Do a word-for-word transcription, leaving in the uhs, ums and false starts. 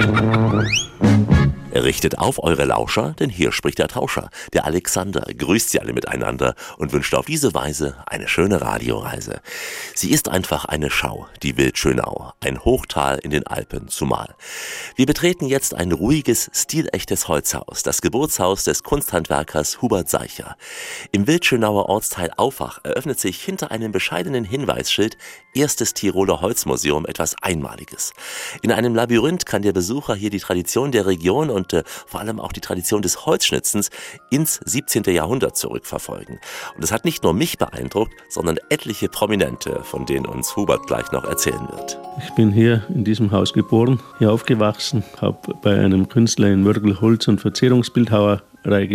Richtet auf eure Lauscher, denn hier spricht der Tauscher. Der Alexander grüßt sie alle miteinander und wünscht auf diese Weise eine schöne Radioreise. Sie ist einfach eine Schau, die Wildschönau, ein Hochtal in den Alpen zumal. Wir betreten jetzt ein ruhiges, stilechtes Holzhaus, das Geburtshaus des Kunsthandwerkers Hubert Seicher. Im Wildschönauer Ortsteil Aufach eröffnet sich hinter einem bescheidenen Hinweisschild Erstes Tiroler Holzmuseum etwas Einmaliges. In einem Labyrinth kann der Besucher hier die Tradition der Region und äh, vor allem auch die Tradition des Holzschnitzens ins siebzehnten Jahrhundert zurückverfolgen. Und es hat nicht nur mich beeindruckt, sondern etliche Prominente, von denen uns Hubert gleich noch erzählen wird. Ich bin hier in diesem Haus geboren, hier aufgewachsen, habe bei einem Künstler in Mörgel Holz- und Verzierungsbildhauerei